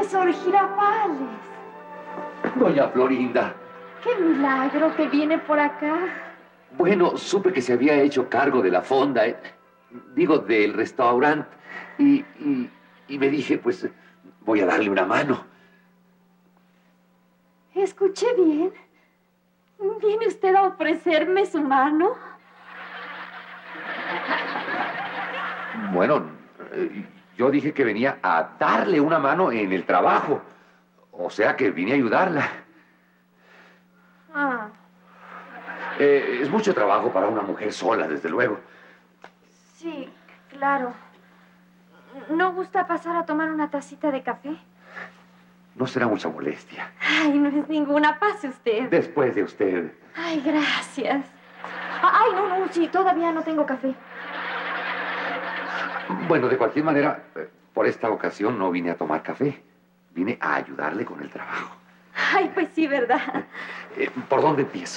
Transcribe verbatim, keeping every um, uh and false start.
profesor Girafales. Doña Florinda. ¡Qué milagro que viene por acá! Bueno, supe que se había hecho cargo de la fonda, eh, digo, del restaurante, y, y, y me dije, pues, voy a darle una mano. ¿Escuché bien? ¿Viene usted a ofrecerme su mano? Bueno, eh, yo dije que venía a darle una mano en el trabajo. O sea que vine a ayudarla. Ah. Eh, es mucho trabajo para una mujer sola, desde luego. Sí, claro. ¿No gusta pasar a tomar una tacita de café? No será mucha molestia. Ay, no es ninguna. Pase usted. Después de usted. Ay, gracias. Ay, no, no, sí, todavía no tengo café. Bueno, de cualquier manera, eh, por esta ocasión no vine a tomar café. Vine a ayudarle con el trabajo. Ay, pues sí, ¿verdad? Eh, ¿Por dónde empiezo?